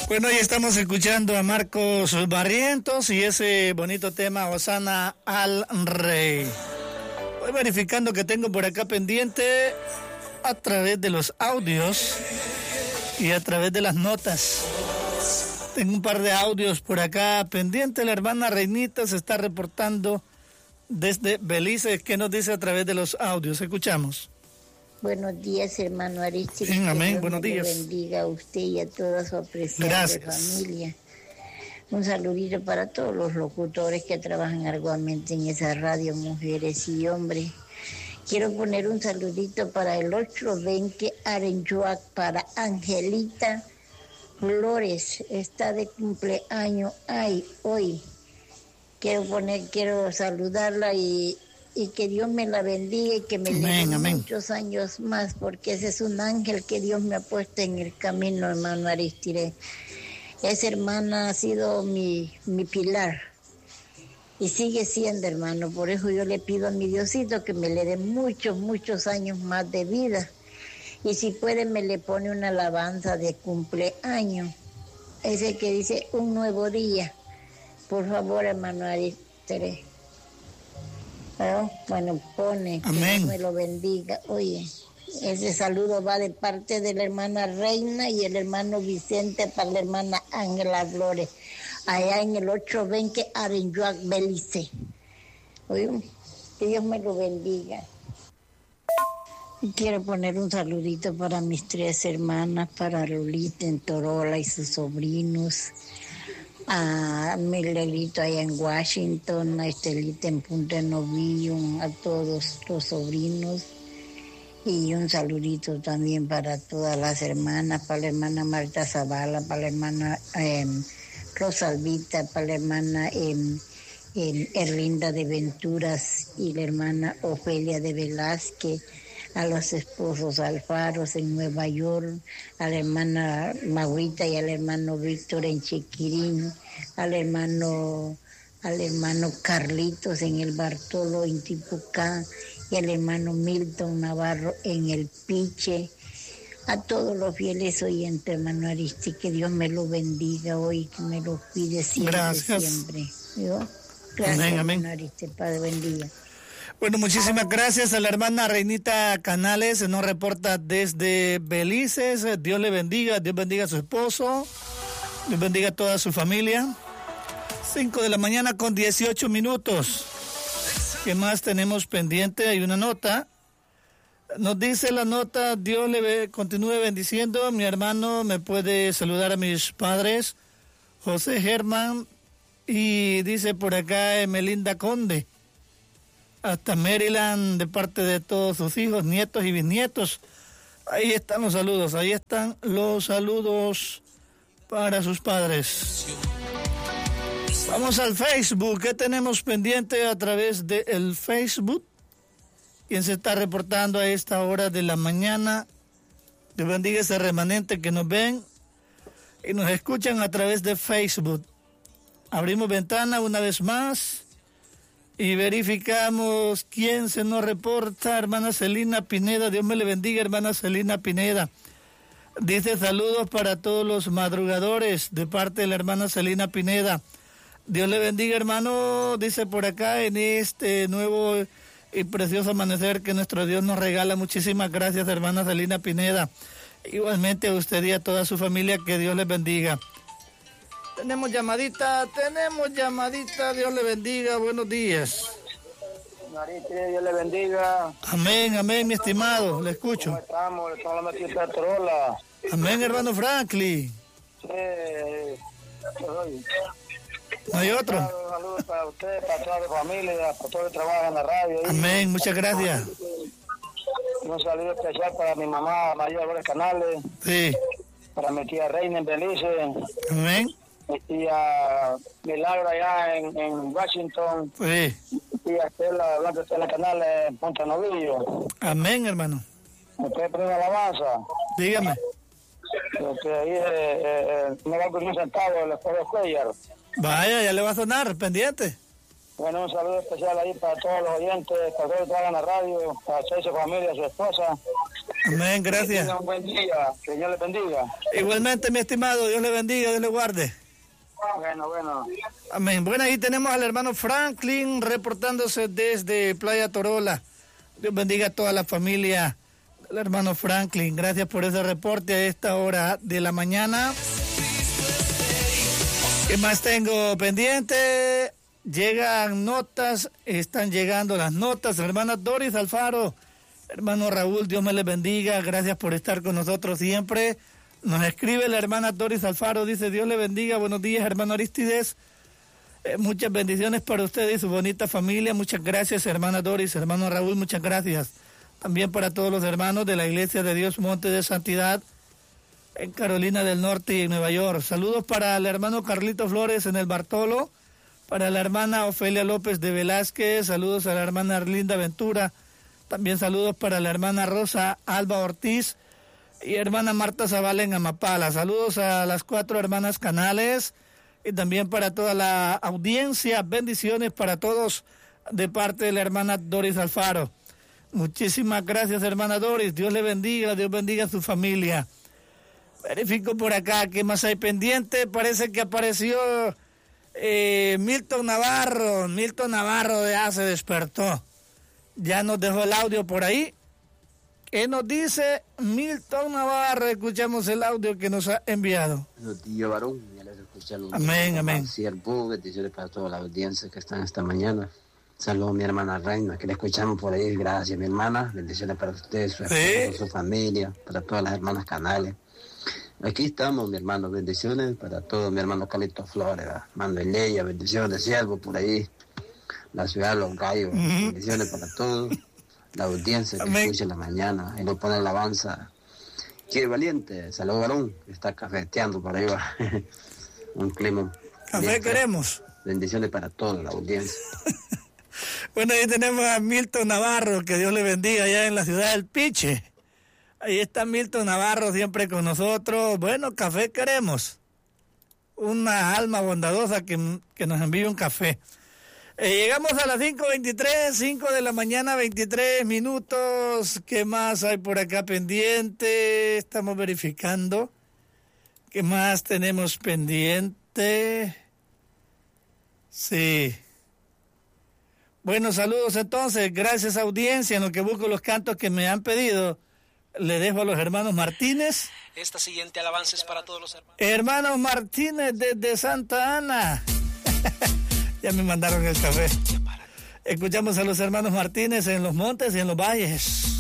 Bueno, hoy estamos escuchando a Marcos Barrientos y ese bonito tema, Hosana al Rey. Voy verificando que tengo por acá pendiente a través de los audios y a través de las notas. Tengo un par de audios por acá pendiente. La hermana Reinita se está reportando desde Belice. ¿Qué nos dice a través de los audios? Escuchamos. Buenos días, hermano Aristide. Sí, amén, buenos días. Que Dios bendiga a usted y a toda su apreciable familia. Un saludito para todos los locutores que trabajan arduamente en esa radio, mujeres y hombres. Quiero poner un saludito para el 820 Arenjuac, para Angelita Flores, está de cumpleaños hoy. Quiero saludarla y que Dios me la bendiga y que me dé muchos años más, porque ese es un ángel que Dios me ha puesto en el camino, hermano Aristide. Esa hermana ha sido mi pilar y sigue siendo, hermano. Por eso yo le pido a mi Diosito que me le dé muchos años más de vida. Y si puede me le pone una alabanza de cumpleaños, ese que dice un nuevo día. Por favor, hermano Aristide. Bueno, pone, que Dios me lo bendiga. Oye, ese saludo va de parte de la hermana Reina y el hermano Vicente para la hermana Ángela Flores, allá en el 820 Arenjuac, Belice. Oye, que Dios me lo bendiga. Y quiero poner un saludito para mis 3 hermanas, para Lolita en Torola y sus sobrinos, a Miguelito allá en Washington, a Estelita en Punta Novillo, a todos los sobrinos, y un saludito también para todas las hermanas, para la hermana Marta Zavala, para la hermana Rosalvita, para la hermana Erlinda de Venturas y la hermana Ofelia de Velázquez, a los esposos Alfaros en Nueva York, a la hermana Maurita y al hermano Víctor en Chiquirín, al hermano Carlitos en el Bartolo en Tipucá y al hermano Milton Navarro en el Piche. A todos los fieles oyentes, hermano Aristide, que Dios me lo bendiga hoy, que me lo cuide siempre. Gracias. Siempre. ¿Yo? Gracias, amén. Hermano Aristide, Padre bendiga. Bueno, muchísimas gracias a la hermana Reinita Canales, nos reporta desde Belice. Dios le bendiga, Dios bendiga a su esposo, Dios bendiga a toda su familia. 5 de la mañana con 18 minutos. ¿Qué más tenemos pendiente? Hay una nota. Nos dice la nota, Dios le continúe bendiciendo. Mi hermano me puede saludar a mis padres, José Germán, y dice por acá Melinda Conde, hasta Maryland, de parte de todos sus hijos, nietos y bisnietos. Ahí están los saludos para sus padres. Vamos al Facebook. ¿Qué tenemos pendiente a través del Facebook? ¿Quién se está reportando a esta hora de la mañana? Dios bendiga ese remanente que nos ven y nos escuchan a través de Facebook. Abrimos ventana una vez más y verificamos quién se nos reporta. Hermana Celina Pineda, Dios me le bendiga, hermana Celina Pineda. Dice saludos para todos los madrugadores de parte de la hermana Celina Pineda. Dios le bendiga, hermano, dice por acá en este nuevo y precioso amanecer que nuestro Dios nos regala. Muchísimas gracias, hermana Celina Pineda. Igualmente a usted y a toda su familia, que Dios les bendiga. Tenemos llamadita, Dios le bendiga, buenos días. Aristide, Dios le bendiga. Amén, amén, mi estimado, le escucho. ¿Cómo estamos? Estamos aquí en Torola. Amén, hermano Franklin. Sí, ¿No hay otro? Un saludo para usted, para toda la familia, para todos los que trabajan en la radio. Amén, muchas gracias. Un saludo especial para mi mamá María Álvarez Canales. Sí. Para mi tía Reina en Belice. Amén. Mi tía Milagro allá en Washington. Sí. Mi tía Estela, Blanca Estela Canales en Punta Novillo. Amén, hermano. ¿Me puede poner una alabanza? Dígame. Porque ahí me va con un centavo el escuela Cuellar. Vaya, ya le va a sonar, pendiente. Bueno, un saludo especial ahí para todos los oyentes, para todos que trabajan en la radio, para toda su familia, su esposa. Amén, gracias. Que tenga un buen día, que Dios le bendiga. Igualmente, mi estimado, Dios le bendiga, Dios le guarde. Bueno. Amén. Bueno, ahí tenemos al hermano Franklin reportándose desde Playa Torola. Dios bendiga a toda la familia del hermano Franklin. Gracias por ese reporte a esta hora de la mañana. ¿Qué más tengo pendiente? Llegan notas, están llegando las notas. Hermana Doris Alfaro, hermano Raúl, Dios me les bendiga. Gracias por estar con nosotros siempre. Nos escribe la hermana Doris Alfaro, dice: Dios le bendiga. Buenos días, hermano Aristides. Muchas bendiciones para usted y su bonita familia. Muchas gracias, hermana Doris. Hermano Raúl, muchas gracias. También para todos los hermanos de la Iglesia de Dios Monte de Santidad en Carolina del Norte y en Nueva York. Saludos para el hermano Carlito Flores en el Bartolo, para la hermana Ofelia López de Velázquez, saludos a la hermana Arlinda Ventura, también saludos para la hermana Rosa Alba Ortiz y hermana Marta Zavala en Amapala. Saludos a las 4 hermanas Canales y también para toda la audiencia. Bendiciones para todos de parte de la hermana Doris Alfaro. Muchísimas gracias, hermana Doris. Dios le bendiga, Dios bendiga a su familia. Verifico por acá qué más hay pendiente. Parece que apareció Milton Navarro. Milton Navarro ya se despertó. Ya nos dejó el audio por ahí. ¿Qué nos dice Milton Navarro? Escuchamos el audio que nos ha enviado. Buenos días, varón. Ya les escucharon. Amén, amén. Siervo, bendiciones para toda la audiencia que están esta mañana. Saludos a mi hermana Reina, que la escuchamos por ahí. Gracias, mi hermana. Bendiciones para ustedes, su esposo, su familia, para todas las hermanas Canales. Aquí estamos, mi hermano. Bendiciones para todo, mi hermano Carlito Flores, Manuel Leia, bendiciones, siervo por ahí. La ciudad de Los Gallos, bendiciones para todos. La audiencia que escucha en la mañana y lo pone alabanza. Qué valiente, saludos, varón, que está cafeteando por ahí. Un clima. Café bien, queremos. Bendiciones para toda la audiencia. Bueno, ahí tenemos a Milton Navarro, que Dios le bendiga allá en la ciudad del Piche. Ahí está Milton Navarro siempre con nosotros. Bueno, café queremos. Una alma bondadosa que nos envíe un café. Llegamos a las 5:23, 5 de la mañana, 23 minutos. ¿Qué más hay por acá pendiente? Estamos verificando. ¿Qué más tenemos pendiente? Sí. Bueno, saludos entonces. Gracias, audiencia. En lo que busco los cantos que me han pedido, le dejo a los hermanos Martínez. Esta siguiente alabanza es para todos los hermanos. Hermanos Martínez desde Santa Ana. Ya me mandaron el café. Escuchamos a los hermanos Martínez en los montes y en los valles.